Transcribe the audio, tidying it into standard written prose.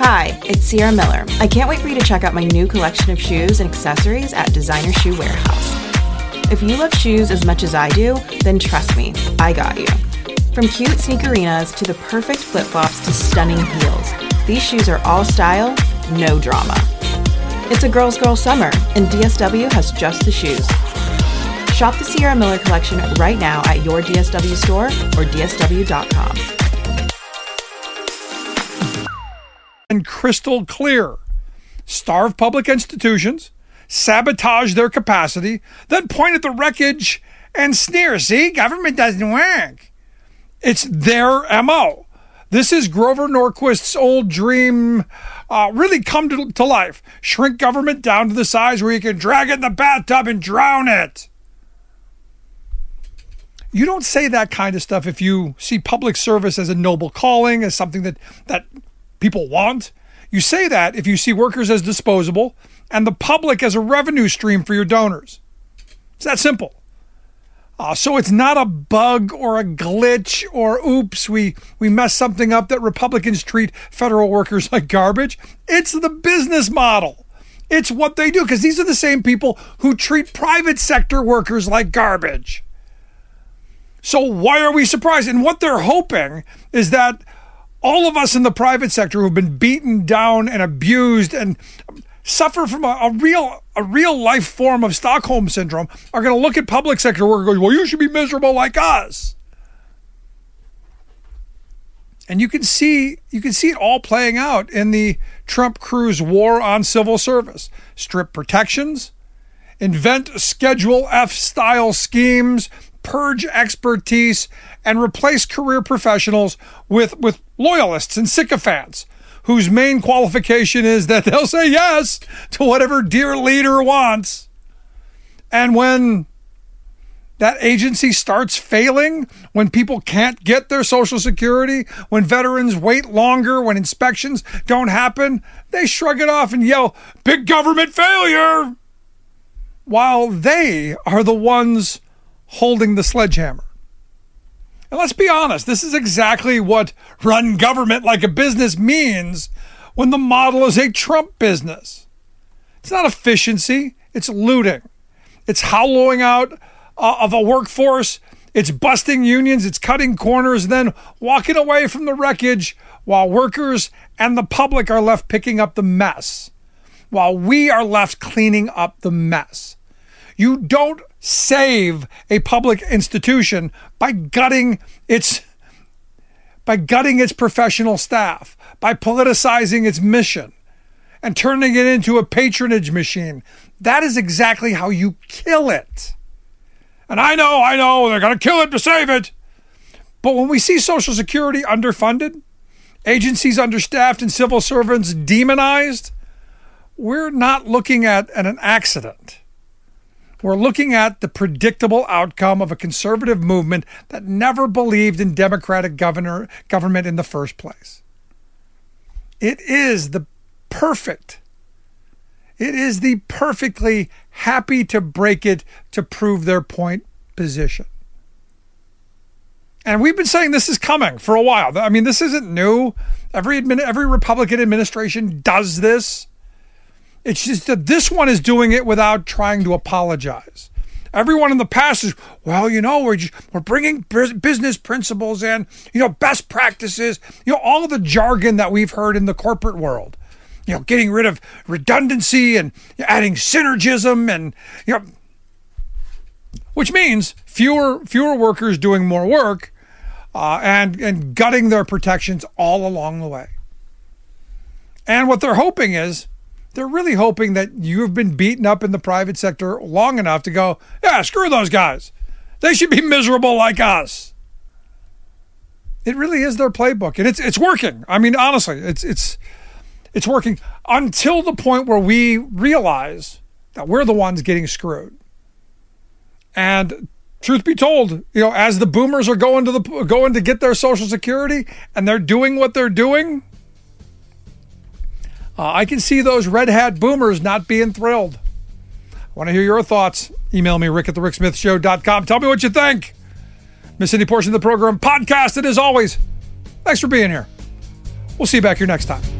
Hi, it's Sierra Miller. I can't wait for you to check out my new collection of shoes and accessories at Designer Shoe Warehouse. If you love shoes as much as I do, then trust me, I got you. From cute sneakerinas to the perfect flip-flops to stunning heels, these shoes are all style, no drama. It's a girl's girl summer, and DSW has just the shoes. Shop the Sierra Miller collection right now at your DSW store or dsw.com. And crystal clear. Starve public institutions, sabotage their capacity, then point at the wreckage and sneer. See, government doesn't work. It's their MO. This is Grover Norquist's old dream really come to life. Shrink government down to the size where you can drag it in the bathtub and drown it. You don't say that kind of stuff if you see public service as a noble calling, as something that people want. You say that if you see workers as disposable and the public as a revenue stream for your donors. It's that simple. So it's not a bug or a glitch or oops, we messed something up that Republicans treat federal workers like garbage. It's the business model. It's what they do, because these are the same people who treat private sector workers like garbage. So why are we surprised? And what they're hoping is that all of us in the private sector who've been beaten down and abused and suffer from a real life form of Stockholm syndrome are going to look at public sector workers and go, well, you should be miserable like us. And you can see it all playing out in the Trump-Cruz war on civil service. Strip protections, invent Schedule F style schemes, purge expertise, and replace career professionals with loyalists and sycophants whose main qualification is that they'll say yes to whatever dear leader wants. And when that agency starts failing, when people can't get their Social Security, when veterans wait longer, when inspections don't happen, they shrug it off and yell, "Big government failure!" while they are the ones holding the sledgehammer. And let's be honest, this is exactly what run government like a business means when the model is a Trump business. It's not efficiency, it's looting. It's hollowing out of a workforce, it's busting unions, it's cutting corners, and then walking away from the wreckage while workers and the public are left picking up the mess, while we are left cleaning up the mess. You don't save a public institution by gutting its professional staff, by politicizing its mission and turning it into a patronage machine. That is exactly how you kill it. And I know, they're going to kill it to save it. But when we see Social Security underfunded, agencies understaffed, and civil servants demonized, we're not looking at an accident. We're looking at the predictable outcome of a conservative movement that never believed in democratic government in the first place. It is the perfectly happy to break it to prove their point position. And we've been saying this is coming for a while. I mean, this isn't new. Every Republican administration does this. It's just that this one is doing it without trying to apologize. Everyone in the past is, well, we're bringing business principles in, best practices, all the jargon that we've heard in the corporate world, getting rid of redundancy and adding synergism and, which means fewer workers doing more work and gutting their protections all along the way. And what they're hoping is, they're really hoping that you've been beaten up in the private sector long enough to go, yeah, screw those guys. They should be miserable like us. It really is their playbook, and it's working. I mean, honestly, it's working until the point where we realize that we're the ones getting screwed. And truth be told, as the boomers are going to get their Social Security and they're doing what they're doing, I can see those red hat boomers not being thrilled. I want to hear your thoughts. Email me, rick@thericksmithshow.com. Tell me what you think. Miss any portion of the program, podcast it as always. Thanks for being here. We'll see you back here next time.